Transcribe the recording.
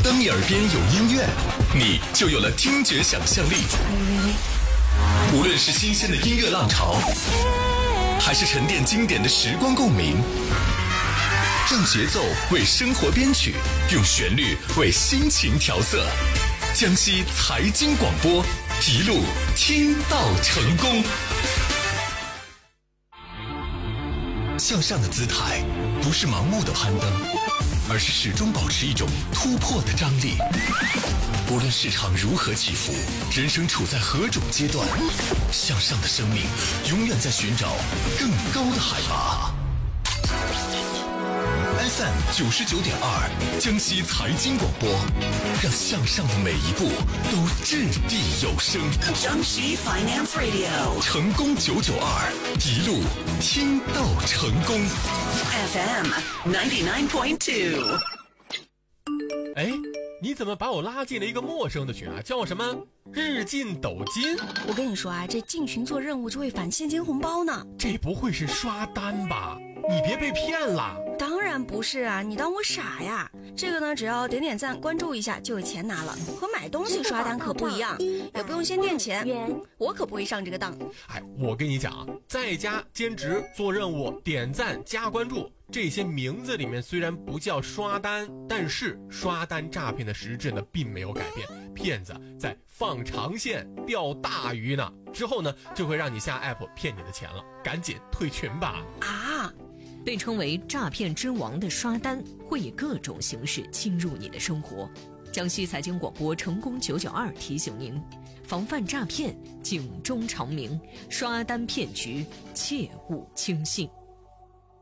当你耳边有音乐，你就有了听觉想象力。无论是新鲜的音乐浪潮，还是沉淀经典的时光共鸣，让节奏为生活编曲，用旋律为心情调色。江西财经广播，一路听到成功。向上的姿态不是盲目的攀登，而是始终保持一种突破的张力。无论市场如何起伏，人生处在何种阶段，向上的生命永远在寻找更高的海拔。FM 99.2，江西财经广播，让向上的每一步都掷地有声。 江西 Finance Radio， 成功992，一路听到成功。 FM 99.2。 哎，你怎么把我拉进了一个陌生的群啊？叫我什么日进斗金？ 我跟你说啊，这进群做任务就会返现金红包呢。 这不会是刷单吧？你别被骗了。 当然不是啊，你当我傻呀？这个呢，只要点点赞关注一下就有钱拿了，和买东西刷单可不一样，也不用先垫钱，我可不会上这个当。 哎，我跟你讲啊，在家兼职做任务点赞加关注，这些名字里面虽然不叫刷单，但是刷单诈骗的实质呢并没有改变，骗子在放长线钓大鱼呢，之后呢就会让你下 app 骗你的钱了，赶紧退群吧。 啊， 被称为诈骗之王的刷单会以各种形式侵入你的生活。江西财经广播成功992提醒您，防范诈骗，警钟长鸣，刷单骗局切勿轻信。